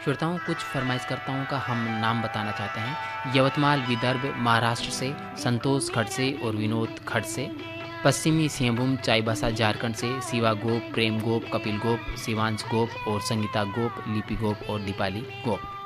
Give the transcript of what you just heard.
श्रोताओं, कुछ फरमाइशकर्ताओं का हम नाम बताना चाहते हैं। यवतमाल विदर्भ महाराष्ट्र से संतोष खड़से और विनोद खड़से। पश्चिमी सिंहभूम चाईबासा झारखंड से शिवा गोप, प्रेम गोप, कपिल गोप, शिवांश गोप और संगीता गोप, लिपि गोप और दीपाली गोप।